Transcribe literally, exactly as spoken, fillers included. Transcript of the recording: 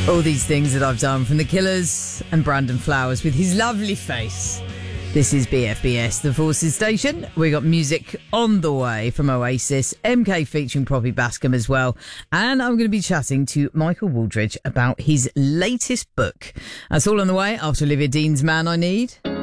All these things that I've done from The Killers and Brandon Flowers with his lovely face. This is B F B S, the Forces Station. We got music on the way from Oasis, M K featuring Poppy Bascom as well. And I'm going to be chatting to Michael Wooldridge about his latest book. That's all on the way after Olivia Dean's Man I Need.